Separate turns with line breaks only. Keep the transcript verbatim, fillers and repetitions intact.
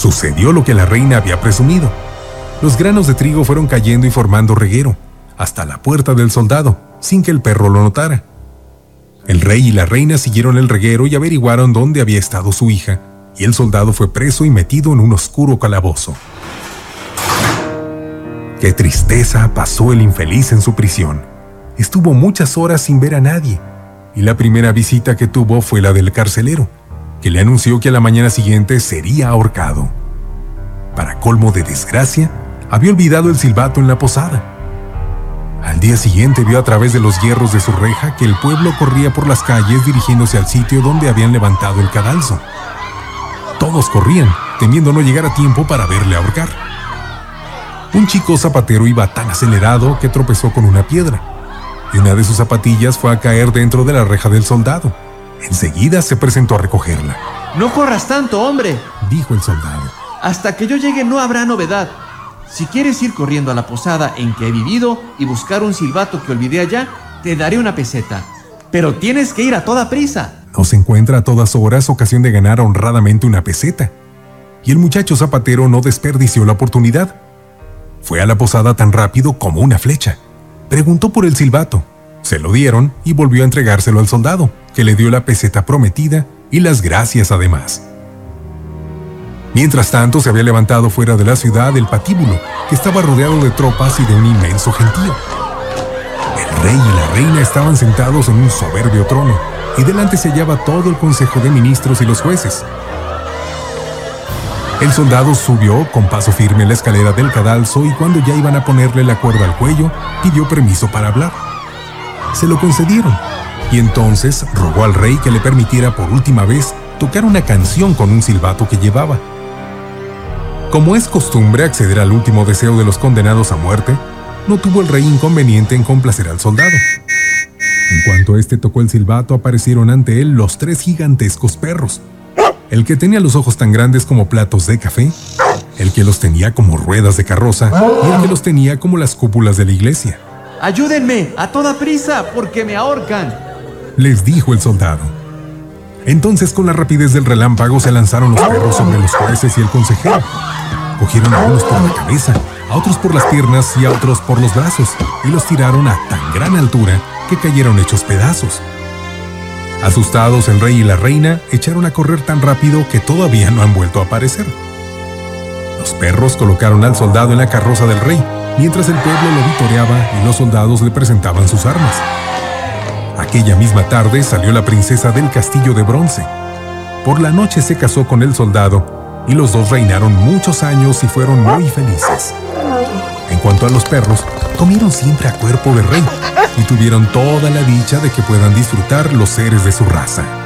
Sucedió lo que la reina había presumido. Los granos de trigo fueron cayendo y formando reguero, hasta la puerta del soldado, sin que el perro lo notara. El rey y la reina siguieron el reguero y averiguaron dónde había estado su hija, y el soldado fue preso y metido en un oscuro calabozo. Qué tristeza pasó el infeliz en su prisión. Estuvo muchas horas sin ver a nadie, y la primera visita que tuvo fue la del carcelero, que le anunció que a la mañana siguiente sería ahorcado. Para colmo de desgracia, había olvidado el silbato en la posada. Al día siguiente vio a través de los hierros de su reja que el pueblo corría por las calles dirigiéndose al sitio donde habían levantado el cadalso. Todos corrían, temiendo no llegar a tiempo para verle ahorcar. Un chico zapatero iba tan acelerado que tropezó con una piedra, y una de sus zapatillas fue a caer dentro de la reja del soldado. Enseguida se presentó a recogerla.
«No corras tanto, hombre»,
dijo el soldado.
«Hasta que yo llegue no habrá novedad. Si quieres ir corriendo a la posada en que he vivido y buscar un silbato que olvidé allá, te daré una peseta. Pero tienes que ir a toda prisa».
No se encuentra a todas horas ocasión de ganar honradamente una peseta, y el muchacho zapatero no desperdició la oportunidad. Fue a la posada tan rápido como una flecha. Preguntó por el silbato, se lo dieron y volvió a entregárselo al soldado, que le dio la peseta prometida y las gracias además. Mientras tanto, se había levantado fuera de la ciudad el patíbulo, que estaba rodeado de tropas y de un inmenso gentío. El rey y la reina estaban sentados en un soberbio trono, y delante se hallaba todo el consejo de ministros y los jueces. El soldado subió con paso firme la escalera del cadalso y cuando ya iban a ponerle la cuerda al cuello, pidió permiso para hablar. Se lo concedieron, y entonces rogó al rey que le permitiera por última vez tocar una canción con un silbato que llevaba. Como es costumbre acceder al último deseo de los condenados a muerte, no tuvo el rey inconveniente en complacer al soldado. En cuanto éste tocó el silbato, aparecieron ante él los tres gigantescos perros. El que tenía los ojos tan grandes como platos de café, el que los tenía como ruedas de carroza y el que los tenía como las cúpulas de la iglesia.
«Ayúdenme, a toda prisa, porque me ahorcan»,
les dijo el soldado. Entonces, con la rapidez del relámpago, se lanzaron los perros sobre los jueces y el consejero. Cogieron a unos por la cabeza, a otros por las piernas y a otros por los brazos, y los tiraron a tan gran altura que cayeron hechos pedazos. Asustados, el rey y la reina echaron a correr tan rápido que todavía no han vuelto a aparecer. Los perros colocaron al soldado en la carroza del rey, mientras el pueblo lo vitoreaba y los soldados le presentaban sus armas. Aquella misma tarde salió la princesa del castillo de bronce. Por la noche se casó con el soldado y los dos reinaron muchos años y fueron muy felices. En cuanto a los perros, comieron siempre a cuerpo de rey y tuvieron toda la dicha de que puedan disfrutar los seres de su raza.